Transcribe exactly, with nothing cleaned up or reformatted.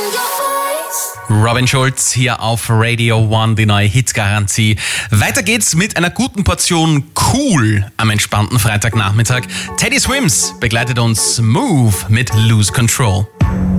Robin Schulz hier auf Radio One, die neue Hitgarantie. Weiter geht's mit einer guten Portion Cool am entspannten Freitagnachmittag. Teddy Swims begleitet uns Move mit Lose Control.